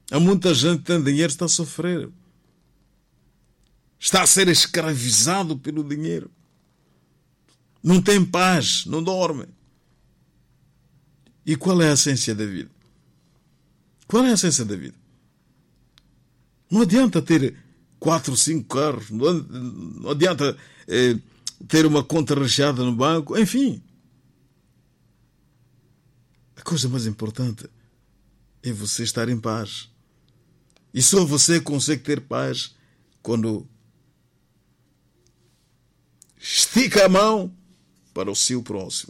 Há muita gente que tem dinheiro e está a sofrer. Está a ser escravizado pelo dinheiro. Não tem paz, não dorme. E qual é a essência da vida? Qual é a essência da vida? Não adianta ter 4 ou 5 carros, não adianta ter uma conta recheada no banco, enfim. A coisa mais importante é você estar em paz. E só você consegue ter paz quando estica a mão para o seu próximo.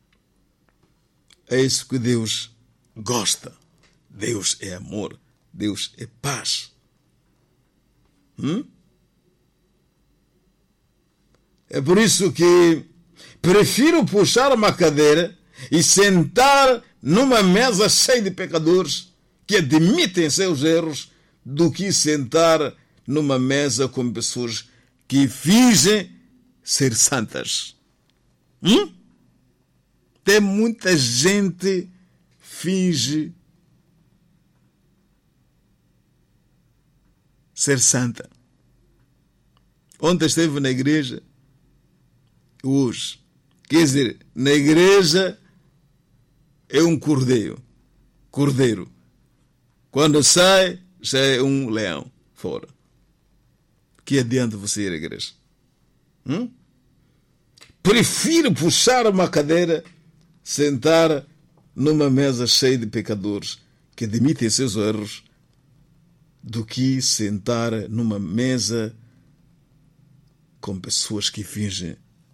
É isso que Deus gosta. Deus é amor. Deus é paz. É por isso que prefiro puxar uma cadeira e sentar numa mesa cheia de pecadores que admitem seus erros do que sentar numa mesa com pessoas que fingem ser santas. Tem muita gente que finge ser santa. Ontem esteve na igreja, hoje. Quer dizer, na igreja é um cordeiro. Quando sai, já é um leão fora. Que adianta você ir à igreja? Prefiro puxar uma cadeira, sentar numa mesa cheia de pecadores que admitem seus erros, do que sentar numa mesa com pessoas que fingem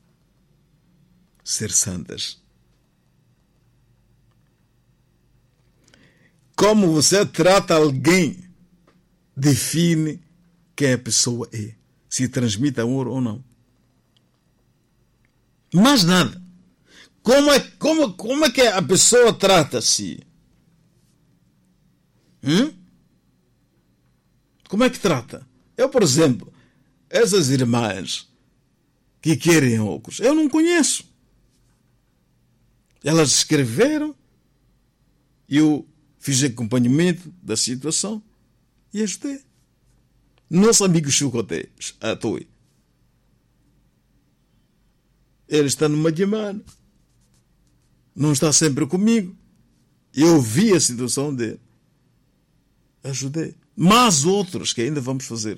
ser santas. Como você trata alguém define quem a pessoa é, se transmite amor ou não. Mais nada. Como é que a pessoa trata-se? Como é que trata? Eu, por exemplo, essas irmãs que querem óculos, eu não conheço. Elas escreveram, eu fiz acompanhamento da situação e ajudei. Nosso amigo Chucote, à toa. Ele está numa semana. Não está sempre comigo. Eu vi a situação dele. Ajudei. Mas outros que ainda vamos fazer.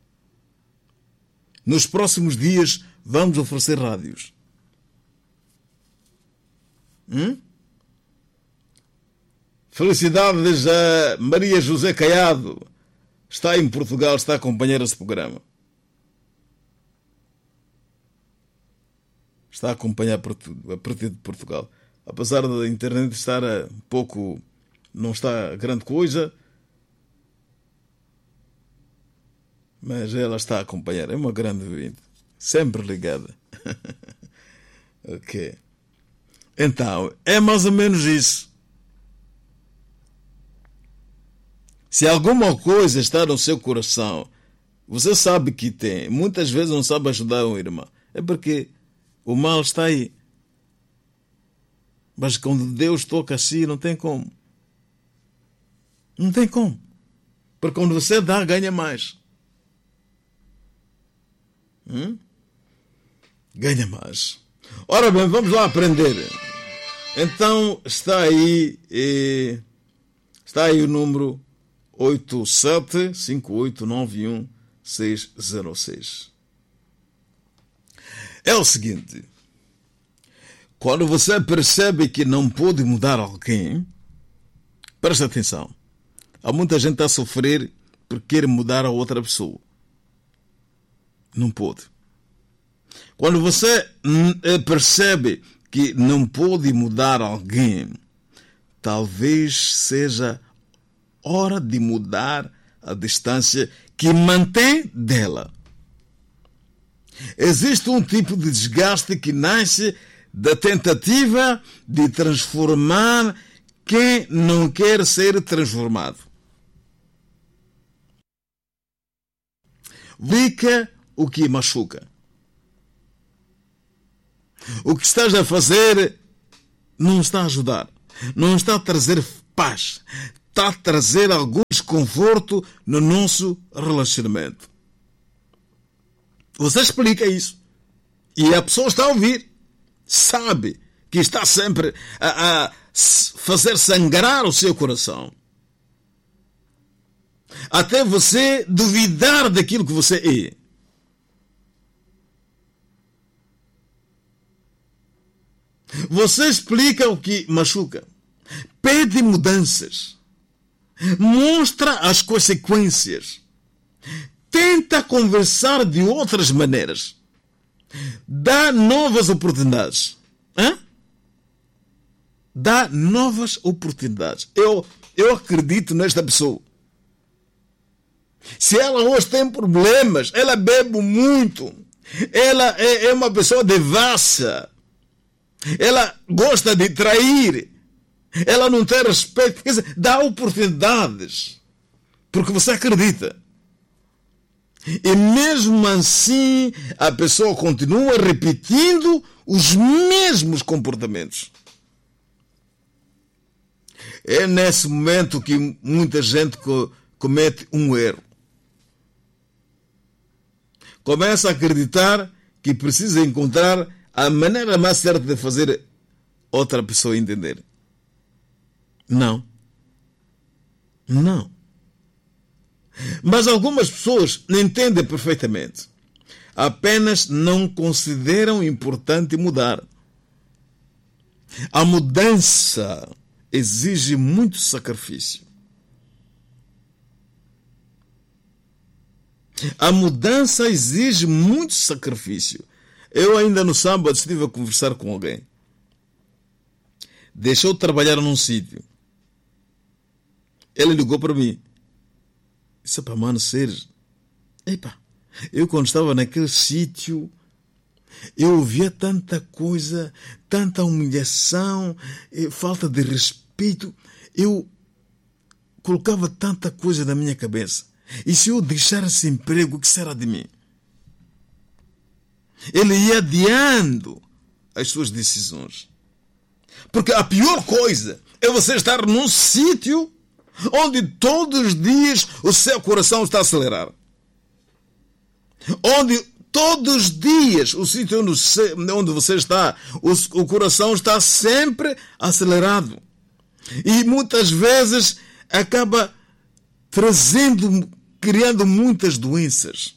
Nos próximos dias vamos oferecer rádios. Felicidades a Maria José Caiado. Está em Portugal, está a acompanhar esse programa. Está a acompanhar a partir de Portugal. Apesar da internet estar um pouco... não está grande coisa, mas ela está a acompanhar. É uma grande ouvinte. Sempre ligada. Ok. Então, é mais ou menos isso. Se alguma coisa está no seu coração, você sabe que tem. Muitas vezes não sabe ajudar um irmão. É porque o mal está aí. Mas quando Deus toca assim, não tem como. Não tem como. Porque quando você dá, ganha mais. Ganha mais. Ora bem, vamos lá aprender. Então, está aí o número 875891-606. É o seguinte. Quando você percebe que não pode mudar alguém, presta atenção. Há muita gente a sofrer porque quer mudar a outra pessoa. Não pode. Quando você percebe que não pode mudar alguém, talvez seja hora de mudar a distância que mantém dela. Existe um tipo de desgaste que nasce da tentativa de transformar quem não quer ser transformado. Fica o que machuca. O que estás a fazer não está a ajudar. Não está a trazer paz. está a trazer algum desconforto no nosso relacionamento. Você explica isso. E a pessoa está a ouvir. Sabe que está sempre a fazer sangrar o seu coração. Até você duvidar daquilo que você é. Você explica o que machuca. Pede mudanças. Mostra as consequências. Tenta conversar de outras maneiras. Dá novas oportunidades. Dá novas oportunidades. Eu acredito nesta pessoa. Se ela hoje tem problemas, ela bebe muito, ela é uma pessoa devassa, ela gosta de trair, ela não tem respeito, quer dizer, dá oportunidades, porque você acredita. E mesmo assim, a pessoa continua repetindo os mesmos comportamentos. É nesse momento que muita gente comete um erro. Começa a acreditar que precisa encontrar a maneira mais certa de fazer outra pessoa entender. Não. Não. Mas algumas pessoas entendem perfeitamente. Apenas não consideram importante mudar. A mudança exige muito sacrifício. A mudança exige muito sacrifício. Eu ainda no sábado estive a conversar com alguém. Deixou de trabalhar num sítio. Ele ligou para mim. Disse, pá, mano, Sérgio. Epa, eu quando estava naquele sítio, eu ouvia tanta coisa, tanta humilhação, falta de respeito. Eu colocava tanta coisa na minha cabeça. E se eu deixar esse emprego, o que será de mim? Ele ia adiando as suas decisões. Porque a pior coisa é você estar num sítio onde todos os dias o seu coração está a acelerar. Onde todos os dias o sítio onde você está, o coração está sempre acelerado. E muitas vezes acaba criando muitas doenças.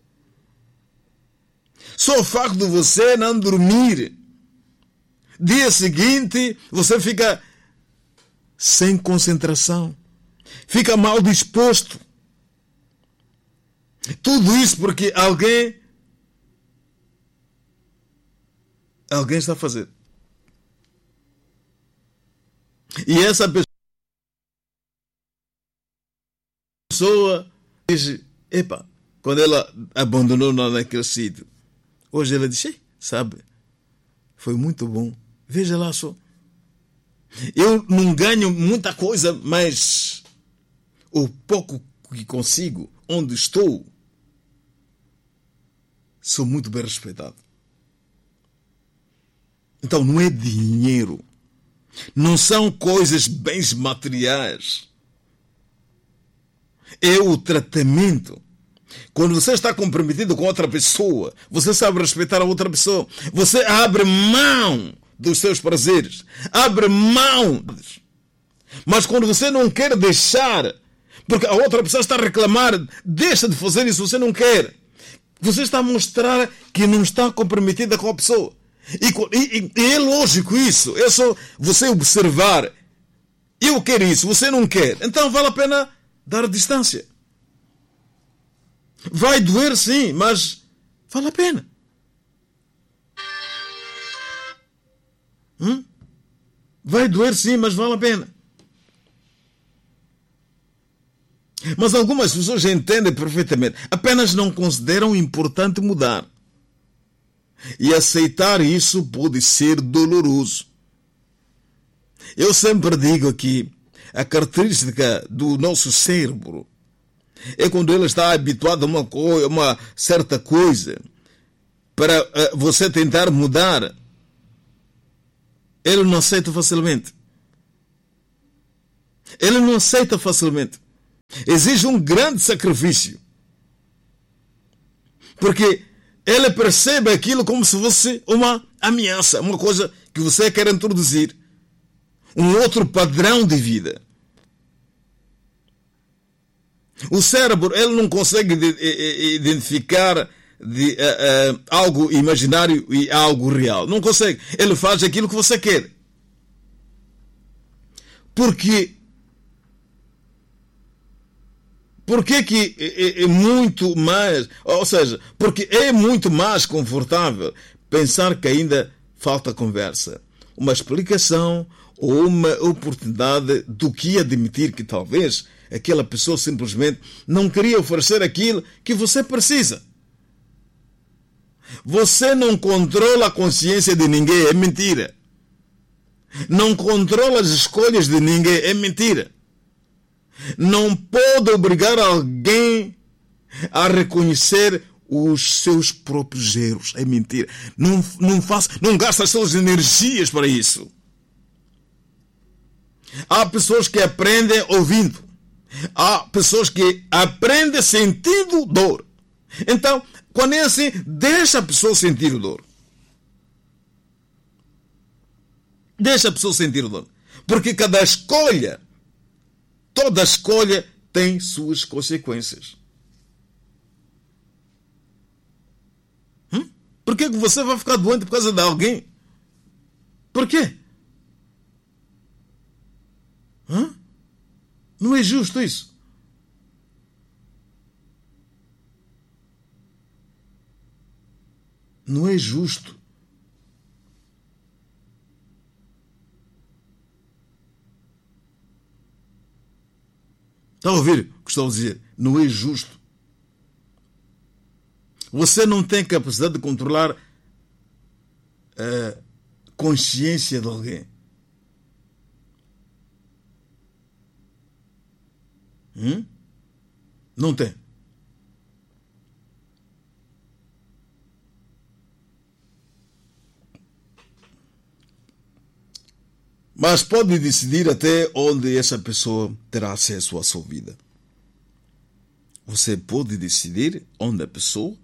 Só o facto de você não dormir, dia seguinte você fica sem concentração, fica mal disposto. Tudo isso porque alguém está a fazer. E essa pessoa diz, epa, quando ela abandonou naquele sítio, hoje ela diz, sabe, foi muito bom, veja lá só, eu não ganho muita coisa, mas o pouco que consigo, onde estou, sou muito bem respeitado. Então não é dinheiro, não são coisas, bens materiais, é o tratamento. Quando você está comprometido com outra pessoa, você sabe respeitar a outra pessoa, você abre mão dos seus prazeres, abre mão. Mas quando você não quer deixar, porque a outra pessoa está a reclamar, deixa de fazer isso, você não quer, você está a mostrar que não está comprometida com a pessoa. E é lógico isso, é só você observar, eu quero isso, você não quer, então vale a pena dar distância. Vai doer sim, mas vale a pena. Vai doer sim, mas vale a pena. Mas algumas pessoas entendem perfeitamente, apenas não consideram importante mudar. E aceitar isso pode ser doloroso. Eu sempre digo aqui, a característica do nosso cérebro é quando ele está habituado a uma certa coisa, para você tentar mudar, ele não aceita facilmente. Ele não aceita facilmente. Exige um grande sacrifício. Porque ele percebe aquilo como se fosse uma ameaça, uma coisa que você quer introduzir. Um outro padrão de vida. O cérebro, ele não consegue identificar algo imaginário e algo real. Não consegue. Ele faz aquilo que você quer. Porque que é muito mais, ou seja, porque é muito mais confortável pensar que ainda falta conversa, uma explicação ou uma oportunidade do que admitir que talvez aquela pessoa simplesmente não queria oferecer aquilo que você precisa. Você não controla a consciência de ninguém, é mentira. Não controla as escolhas de ninguém, é mentira. Não pode obrigar alguém a reconhecer os seus próprios erros. É mentira. Não gasta as suas energias para isso. Há pessoas que aprendem ouvindo. Há pessoas que aprendem sentindo dor. Então, quando é assim, deixa a pessoa sentir dor. Deixa a pessoa sentir dor. Porque cada escolha, toda escolha tem suas consequências. Por que você vai ficar doente por causa de alguém? Por quê? Não é justo isso. Não é justo. Está a ouvir o que estou a dizer? Não é justo. Você não tem capacidade de controlar a consciência de alguém. Não tem. Mas pode decidir até onde essa pessoa terá acesso à sua vida. Você pode decidir onde a pessoa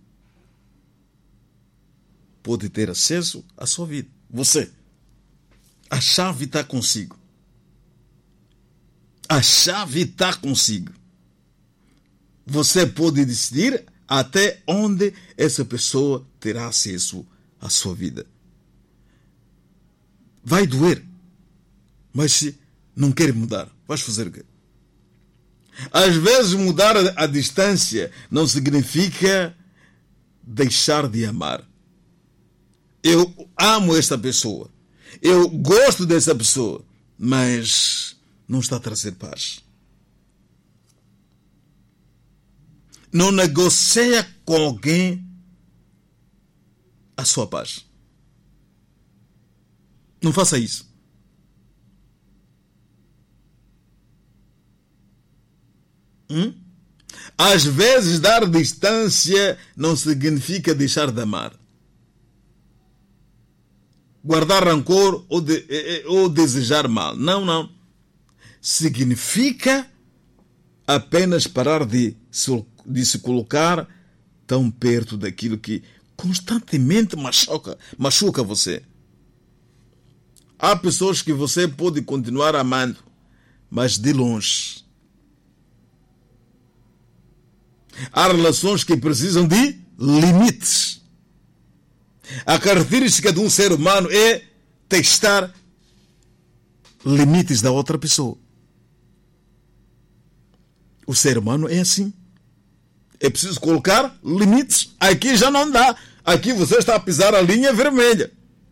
pode ter acesso à sua vida. Você. A chave está consigo. A chave está consigo. Você pode decidir até onde essa pessoa terá acesso à sua vida. Vai doer. Mas se não quer mudar, vais fazer o quê? Às vezes mudar a distância não significa deixar de amar. Eu amo esta pessoa. Eu gosto dessa pessoa. Mas não está a trazer paz. Não negocia com alguém a sua paz. Não faça isso. Às vezes dar distância não significa deixar de amar. Guardar rancor ou desejar mal. Não. Significa apenas parar de se colocar tão perto daquilo que constantemente machuca você. Há pessoas que você pode continuar amando, mas de longe. Há relações que precisam de limites. A característica de um ser humano é testar limites da outra pessoa. O ser humano é assim. É preciso colocar limites. Aqui já não dá. Aqui você está a pisar a linha vermelha.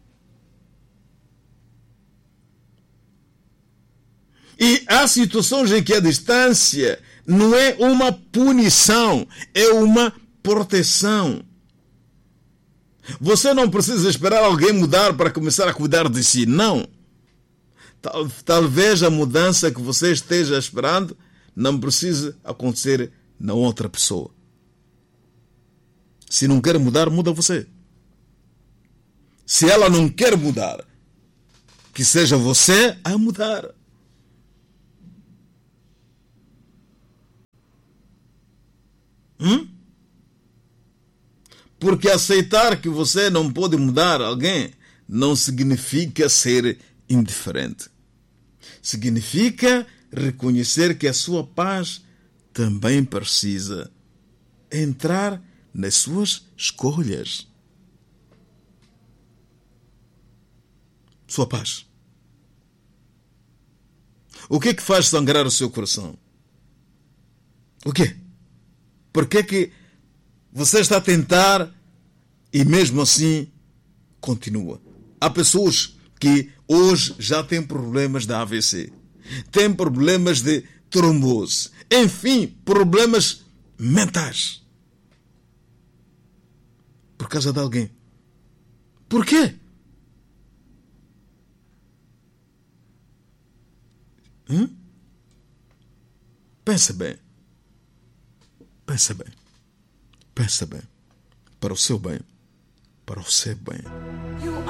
E há situações em que a distância não é uma punição, é uma proteção. Você não precisa esperar alguém mudar para começar a cuidar de si, não. Talvez a mudança que você esteja esperando não precise acontecer na outra pessoa. Se não quer mudar, muda você. Se ela não quer mudar, que seja você a mudar. Porque aceitar que você não pode mudar alguém não significa ser indiferente. Significa reconhecer que a sua paz também precisa entrar nas suas escolhas. Sua paz. O que é que faz sangrar o seu coração? O quê? Por que é que você está a tentar e mesmo assim continua? Há pessoas que hoje já têm problemas de AVC, têm problemas de trombose, enfim, problemas mentais. Por causa de alguém. Por quê? Pensa bem. Pensa bem. Pensa bem. Para o seu bem. Para o seu bem.